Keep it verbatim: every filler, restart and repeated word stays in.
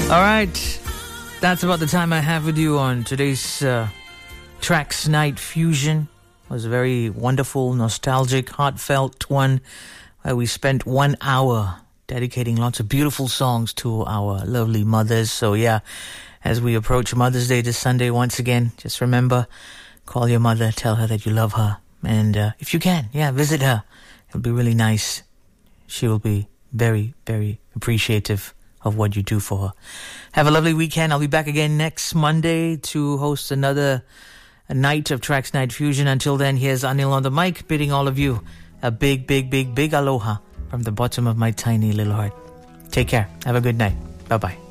All right, that's about the time I have with you on today's uh, Tracks Night Fusion. It was a very wonderful, nostalgic, heartfelt one where we spent one hour dedicating lots of beautiful songs to our lovely mothers. So yeah, as we approach Mother's Day this Sunday once again, just remember, call your mother, tell her that you love her. And uh, if you can, yeah, visit her. It'll be really nice. She will be very, very appreciative of what you do for her. Have a lovely weekend. I'll be back again next Monday to host another a night of Tracks Night Fusion. Until then, here's Anil on the mic, bidding all of you a big, big, big, big aloha from the bottom of my tiny little heart. Take care. Have a good night. Bye-bye.